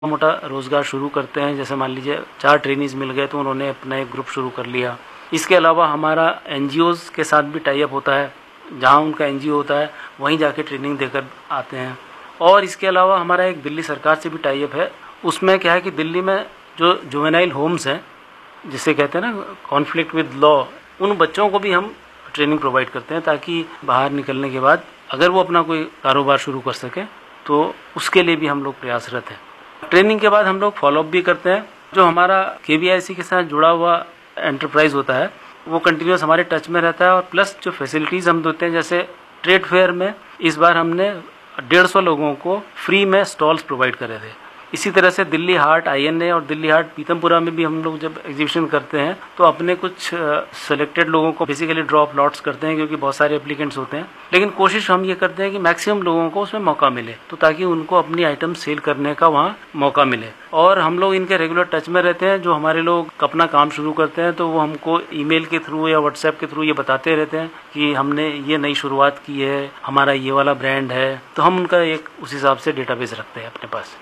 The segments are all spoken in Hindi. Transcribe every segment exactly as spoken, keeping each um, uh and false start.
मोटा रोजगार शुरू करते हैं। जैसे मान लीजिए चार ट्रेनीज मिल गए तो उन्होंने अपना एक ग्रुप शुरू कर लिया। इसके अलावा हमारा एनजीओज के साथ भी टाई अप होता है, जहां उनका एनजीओ होता है वहीं जाके ट्रेनिंग देकर आते हैं। और इसके अलावा हमारा एक दिल्ली सरकार से भी टाई अप है। उसमें क्या है कि दिल्ली में जो जुवेनाइल होम्स हैं, जिसे कहते हैं ना कॉन्फ्लिक्ट विद लॉ, उन बच्चों को भी हम ट्रेनिंग प्रोवाइड करते हैं ताकि बाहर निकलने के बाद अगर वो अपना कोई कारोबार शुरू कर सके तो उसके लिए भी हम लोग प्रयासरत हैं। ट्रेनिंग के बाद हम लोग फॉलोअप भी करते हैं। जो हमारा केवीआईसी के साथ जुड़ा हुआ एंटरप्राइज होता है वो कंटिन्यूस हमारे टच में रहता है। और प्लस जो फैसिलिटीज हम देते हैं, जैसे ट्रेड फेयर में इस बार हमने डेढ़ सौ लोगों को फ्री में स्टॉल्स प्रोवाइड करे थे। इसी तरह से दिल्ली हाट आईएनए और दिल्ली हाट पीतमपुरा में भी हम लोग जब एग्जीबिशन करते हैं तो अपने कुछ सिलेक्टेड लोगों को बेसिकली ड्रॉप लॉट्स करते हैं, क्योंकि बहुत सारे एप्लीकेंट्स होते हैं। लेकिन कोशिश हम ये करते हैं कि मैक्सिमम लोगों को उसमें मौका मिले, तो ताकि उनको अपनी आइटम सेल करने का वहाँ मौका मिले। और हम लोग इनके रेगुलर टच में रहते हैं। जो हमारे लोग अपना काम शुरू करते हैं तो वो हमको ईमेल के थ्रू या व्हाट्सएप के थ्रू ये बताते रहते हैं कि हमने ये नई शुरुआत की है, हमारा ये वाला ब्रांड है, तो हम उनका एक उस हिसाब से डेटाबेस रखते हैं अपने पास।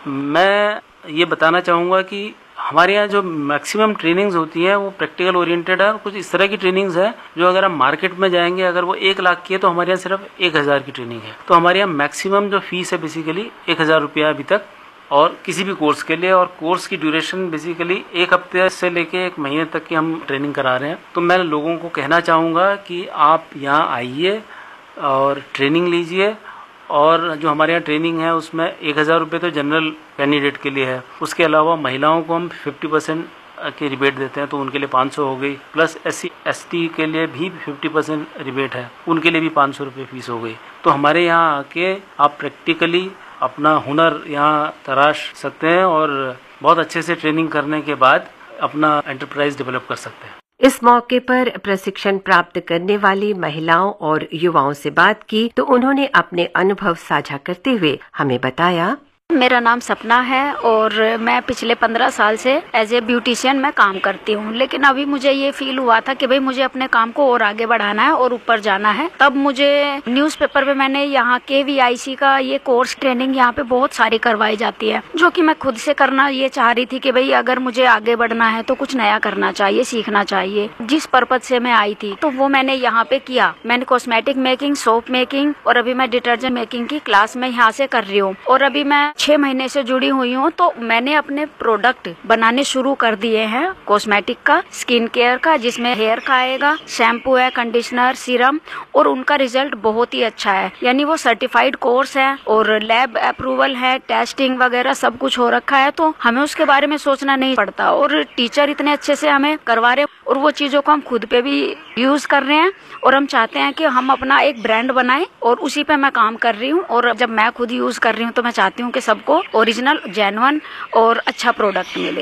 मैं ये बताना चाहूँगा कि हमारे यहाँ जो मैक्सिमम ट्रेनिंग्स होती हैं वो प्रैक्टिकल ओरिएंटेड है। कुछ इस तरह की ट्रेनिंग्स है जो अगर हम मार्केट में जाएंगे, अगर वो एक लाख की है तो हमारे यहाँ सिर्फ एक हज़ार की ट्रेनिंग है। तो हमारे यहाँ मैक्सिमम जो फीस है बेसिकली एक हज़ार रुपया अभी तक, और किसी भी कोर्स के लिए। और कोर्स की ड्यूरेशन बेसिकली एक हफ्ते से लेके एक महीने तक की हम ट्रेनिंग करा रहे हैं। तो मैं लोगों को कहना चाहूँगा कि आप यहाँ आइए और ट्रेनिंग लीजिए। और जो हमारे यहाँ ट्रेनिंग है उसमें एक हज़ार रुपये तो जनरल कैंडिडेट के लिए है। उसके अलावा महिलाओं को हम फिफ्टी परसेंट की रिबेट देते हैं, तो उनके लिए पाँच सौ हो गई। Plus S C S T के लिए भी फिफ्टी परसेंट रिबेट है, उनके लिए भी पाँच सौ रुपये फीस हो गई। तो हमारे यहाँ आके आप प्रैक्टिकली अपना हुनर यहाँ तराश सकते हैं और बहुत अच्छे से ट्रेनिंग करने के बाद अपना एंटरप्राइज डेवलप कर सकते हैं। इस मौके पर प्रशिक्षण प्राप्त करने वाली महिलाओं और युवाओं से बात की तो उन्होंने अपने अनुभव साझा करते हुए हमें बताया। मेरा नाम सपना है और मैं पिछले पंद्रह साल से एज ए ब्यूटिशियन में काम करती हूँ। लेकिन अभी मुझे ये फील हुआ था कि भाई मुझे अपने काम को और आगे बढ़ाना है और ऊपर जाना है। तब मुझे न्यूज़पेपर पे मैंने यहाँ के वी आई सी का ये कोर्स ट्रेनिंग यहाँ पे बहुत सारी करवाई जाती है, जो कि मैं खुद से करना ये चाह रही थी कि भाई अगर मुझे आगे बढ़ना है तो कुछ नया करना चाहिए, सीखना चाहिए। जिस पर्पज से मैं आई थी तो वो मैंने यहाँ पे किया। मैंने कॉस्मेटिक मेकिंग, सोप मेकिंग और अभी मैं डिटर्जेंट मेकिंग की क्लास में यहाँ से कर रही हूँ। और अभी मैं छह महीने से जुड़ी हुई हूँ, तो मैंने अपने प्रोडक्ट बनाने शुरू कर दिए हैं कॉस्मेटिक का, स्किन केयर का, जिसमें हेयर का आएगा, शैम्पू है, कंडीशनर, सीरम, और उनका रिजल्ट बहुत ही अच्छा है। यानी वो सर्टिफाइड कोर्स है और लैब अप्रूवल है, टेस्टिंग वगैरह सब कुछ हो रखा है, तो हमें उसके बारे में सोचना नहीं पड़ता। और टीचर इतने अच्छे से हमें करवा रहे हैं और वो चीजों को हम खुद पे भी यूज कर रहे हैं। और हम चाहते हैं कि हम अपना एक ब्रांड बनाएं और उसी पे मैं काम कर रही हूँ। और जब मैं खुद यूज कर रही हूँ तो मैं चाहती हूँ कि सबको ओरिजिनल, जेन्युइन और अच्छा प्रोडक्ट मिले।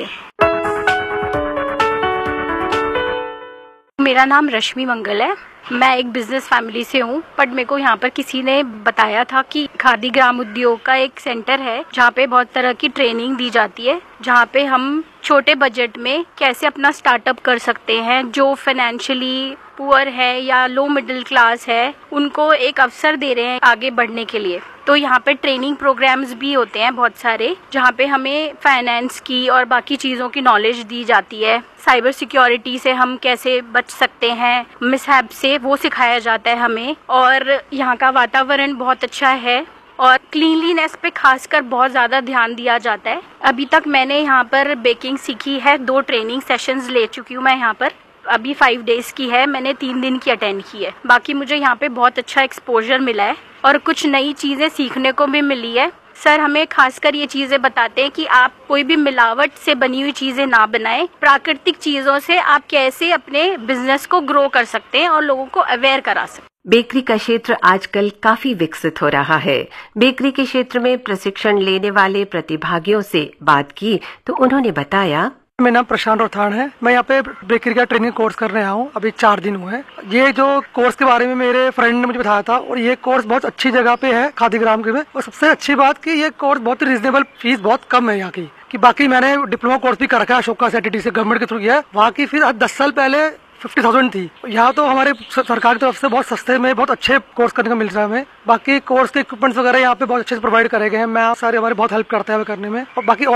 मेरा नाम रश्मि मंगल है। मैं एक बिजनेस फैमिली से हूँ, बट मेरे को यहाँ पर किसी ने बताया था कि खादी ग्राम उद्योग का एक सेंटर है जहाँ पे बहुत तरह की ट्रेनिंग दी जाती है, जहाँ पे हम छोटे बजट में कैसे अपना स्टार्टअप कर सकते हैं। जो फाइनेंशियली पुअर है या लो मिडिल क्लास है, उनको एक अवसर दे रहे हैं आगे बढ़ने के लिए। तो यहाँ पे ट्रेनिंग प्रोग्राम्स भी होते हैं बहुत सारे, जहाँ पे हमें फाइनेंस की और बाकी चीज़ों की नॉलेज दी जाती है। साइबर सिक्योरिटी से हम कैसे बच सकते हैं मिसहैप से, वो सिखाया जाता है हमें। और यहाँ का वातावरण बहुत अच्छा है और क्लीनलीनेस पे खासकर बहुत ज़्यादा ध्यान दिया जाता है। अभी तक मैंने यहाँ पर बेकिंग सीखी है, दो ट्रेनिंग सेशंस ले चुकी हूँ मैं यहाँ पर। अभी फाइव डेज की है, मैंने तीन दिन की अटेंड की है। बाकी मुझे यहाँ पे बहुत अच्छा एक्सपोजर मिला है और कुछ नई चीज़ें सीखने को भी मिली है। सर हमें खासकर ये चीज़ें बताते हैं कि आप कोई भी मिलावट से बनी हुई चीज़ें ना बनाएं। प्राकृतिक चीज़ों से आप कैसे अपने बिजनेस को ग्रो कर सकते हैं और लोगों को अवेयर करा सकते हैं। बेकरी का क्षेत्र आजकल काफी विकसित हो रहा है। बेकरी के क्षेत्र में प्रशिक्षण लेने वाले प्रतिभागियों से बात की तो उन्होंने बताया। मेरा नाम प्रशांत रोथान है। मैं यहाँ पे बेकरी का ट्रेनिंग कोर्स करने आया हूँ, अभी चार दिन हुए हैं। ये जो कोर्स के बारे में मेरे फ्रेंड ने मुझे बताया था और ये कोर्स बहुत अच्छी जगह पे है खादी ग्राम के में। और सबसे अच्छी बात कि ये कोर्स बहुत रिजनेबल, फीस बहुत कम है यहाँ की। कि बाकी मैंने डिप्लोमा कोर्स भी कर रखा है अशोका से गवर्नमेंट के थ्रू किया है। वहाँ की फीस आज दस साल पहले फिफ्टी थाउजेंड थी। यहाँ तो हमारे सरकार की तरफ से बहुत सस्ते में बहुत अच्छे कोर्स करने को मिल रहा है हमें। बाकी कोर्स के इक्विपमेंट्स वगैरह यहाँ पे बहुत अच्छे से प्रोवाइड करे गए हैं। मैम सारे हमारे बहुत हेल्प करते हैं करने में। और बाकी